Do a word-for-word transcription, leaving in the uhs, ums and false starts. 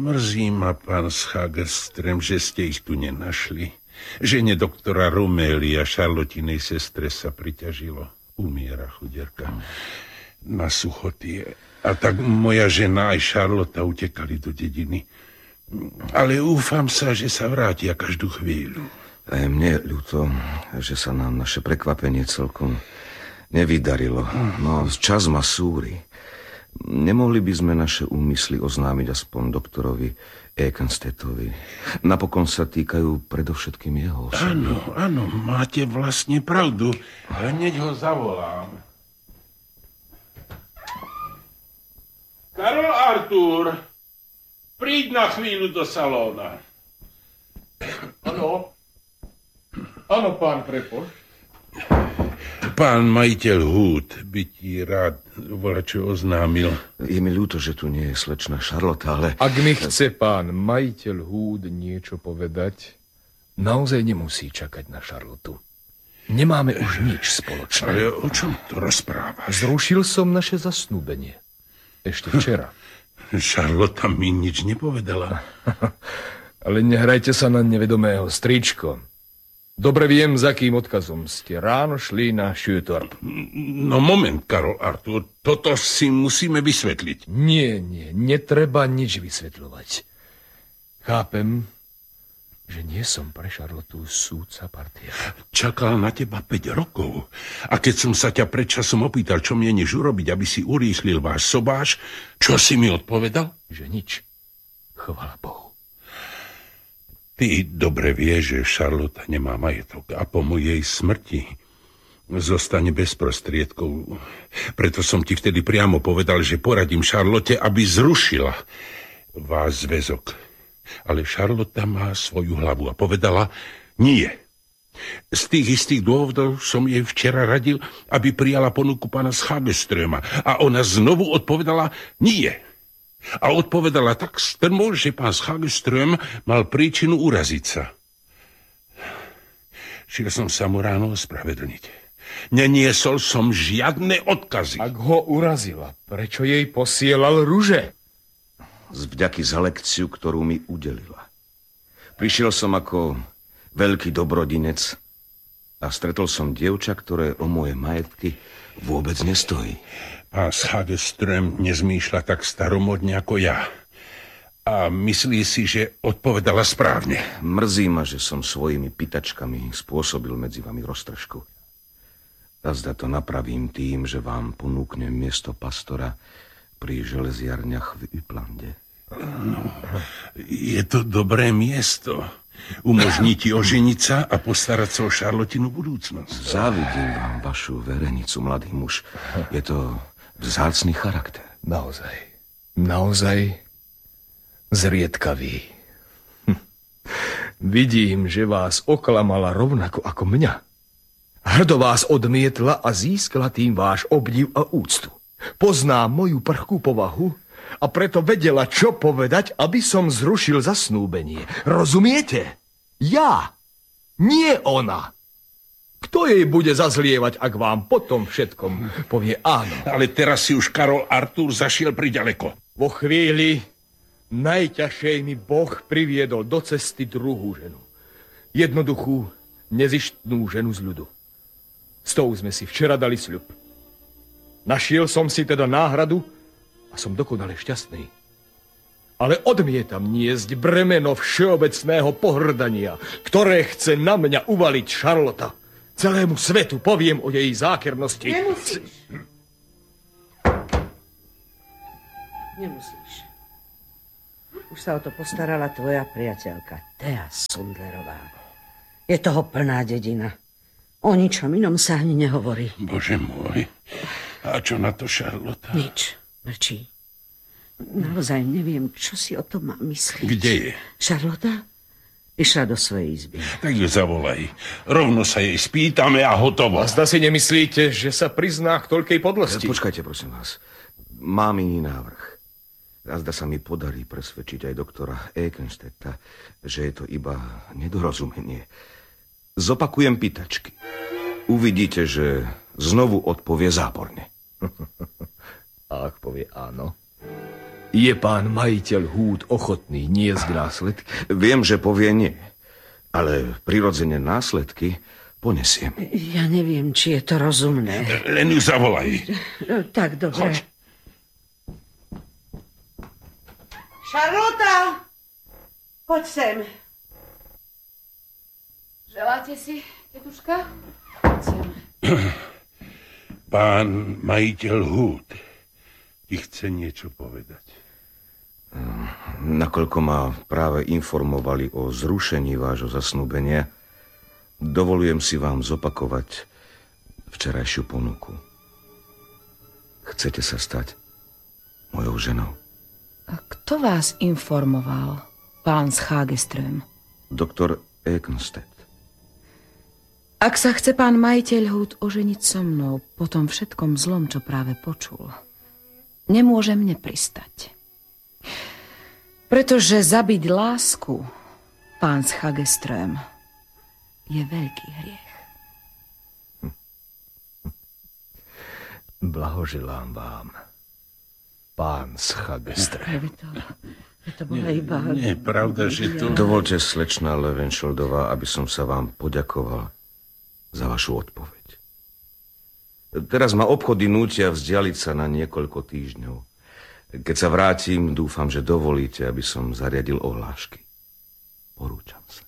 Mrzí ma, pán Schagerström, že ste ich tu nenašli. Žene doktora Romélia, Šarlotinej sestre, sa priťažilo. Umiera chudierka. Na suchotie. A tak moja žena aj Šarlota utekali do dediny. Ale úfam sa, že sa vrátia každú chvíľu. Aj mne ľúto, že sa nám naše prekvapenie celkom nevydarilo. No, čas ma súri. Nemohli by sme naše úmysly oznámiť aspoň doktorovi Ekenstedtovi. Napokon sa týkajú predovšetkým jeho osoby. Áno, áno, máte vlastne pravdu. Hneď ho zavolám. Karol Artúr, príď na chvíľu do salóna. Áno. Áno, pán Prepoš. Pán majiteľ Húd by ti rád volačo oznámil. Je mi ľúto, že tu nie je slečna Šarlota, ale... Ak mi chce pán majiteľ Húd niečo povedať, naozaj nemusí čakať na Šarlotu. Nemáme už nič spoločné. Ale o čom to rozprávaš? Zrušil som naše zasnúbenie. Ešte včera. Šarlota mi nič nepovedala. Ale nehrajte sa na nevedomého, stričko. Dobre viem, za kým odkazom ste ráno šli na Sjötorp. No moment, Karol Artúr, toto si musíme vysvetliť. Nie, nie, netreba nič vysvetľovať. Chápem, že nie som pre Šarlotu súdca partia. Čakal na teba päť rokov. A keď som sa ťa predčasom opýtal, čo mieniš urobiť, aby si urýchlil váš sobáš, čo si mi odpovedal? Že nič. Chvala Bohu. Ty dobre vieš, že Šarlota nemá majetok a po mojej smrti zostane bez prostriedkov. Preto som ti vtedy priamo povedal, že poradím Šarlote, aby zrušila váš zväzok. Ale Šarlota má svoju hlavu a povedala nie. Z tých istých dôvodov som jej včera radil, aby prijala ponuku pána Schagerströma a ona znovu odpovedala nie. A odpovedala tak strmo, že pán Schagerström mal príčinu uraziť sa. Šiel som sa mu ráno ospravedlniť. Neniesol som žiadne odkazy. Ak ho urazila, prečo jej posielal ruže? Z vďaky za lekciu, ktorú mi udelila. Prišiel som ako veľký dobrodinec a stretol som dievča, ktoré o moje majetky vôbec nestojí. Pán Schagerström nezmýšľa tak staromodne ako ja. A myslí si, že odpovedala správne. Mrzí ma, že som svojimi pýtačkami spôsobil medzi vami roztržku. A zda to napravím tým, že vám ponúknem miesto pastora pri železiarniach v Yplande. No, je to dobré miesto. Umožní ti oženiť sa a postarať sa o Šarlotinu budúcnosť. Závidím vám vašu verenicu, mladý muž. Je to vzácny charakter. Naozaj, naozaj zriedkavý. Hm. Vidím, že vás oklamala rovnako ako mňa. Hrdo vás odmietla a získala tým váš obdiv a úctu. Pozná moju prchkú povahu a preto vedela, čo povedať, aby som zrušil zasnúbenie. Rozumiete? Ja, nie ona. Kto jej bude zazlievať, ak vám potom všetkom povie áno? Ale teraz si už Karol Artúr zašiel priďaleko. Vo chvíli najťažšej mi Boh priviedol do cesty druhú ženu. Jednoduchú, nezištnú ženu z ľudu. S tou sme si včera dali sľub. Našiel som si teda náhradu a som dokonale šťastný. Ale odmietam niesť bremeno všeobecného pohrdania, ktoré chce na mňa uvaliť Šarlota. Celému svetu poviem o jej zákernosti. Nemusíš. Nemusíš. Už sa o to postarala tvoja priateľka, Thea Sundlerová. Je toho plná dedina. O ničom inom sa ani nehovorí. Bože môj. A čo na to Šarlota? Nič. Mlčí. Naozaj neviem, čo si o tom má myslieť. Kde je? Šarlota išla do svojej izby. Tak ju zavolaj. Rovno sa jej spýtame a hotovo. A zda si nemyslíte, že sa prizná k toľkej podlosti? Počkajte, prosím vás. Mám iný návrh. A zda sa mi podarí presvedčiť aj doktora Ekenstedta, že je to iba nedorozumenie. Zopakujem pýtačky. Uvidíte, že znovu odpovie záporne. A ak povie áno? Je pán majiteľ húd ochotný niesť následky? Viem, že povie nie, ale prirodzene následky ponesiem. Ja neviem, či je to rozumné. Len ju zavolaj. No, tak, dobre. Choď. Šarlota! Poď sem. Želáte si, tetuška? Poď sem. Pán majiteľ húd ti chce niečo povedať. Nakoľko ma práve informovali o zrušení vášho zasnúbenia, dovolujem si vám zopakovať včerajšiu ponuku. Chcete sa stať mojou ženou? A kto vás informoval, pán z Hageström? Doktor Ekenstedt. Ak sa chce pán majiteľ húd oženiť so mnou po tom všetkom zlom, čo práve počul, nemôžem nepristať. Pretože zabiť lásku, pán z Hageström, je veľký hriech. Blahoželám vám, pán z Hageström. To, to bola iba... Nie, pravda, že to... Dovolte, slečná Löwenschildová, aby som sa vám poďakoval za vašu odpoveď. Teraz ma obchody nútia vzdialiť sa na niekoľko týždňov. Keď sa vrátim, dúfam, že dovolíte, aby som zariadil ohlášky. Porúčam sa.